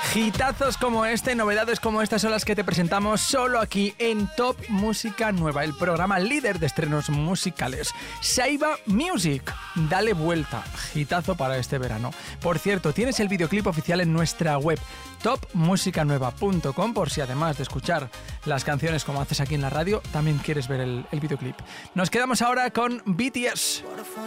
Hitazos como este, novedades como estas son las que te presentamos solo aquí en Top Música Nueva, el programa líder de estrenos musicales. Saiba Music, dale vuelta, hitazo para este verano. Por cierto, tienes el videoclip oficial en nuestra web topmusicanueva.com por si además de escuchar las canciones como haces aquí en la radio, también quieres ver el videoclip. Nos quedamos ahora con BTS. What if I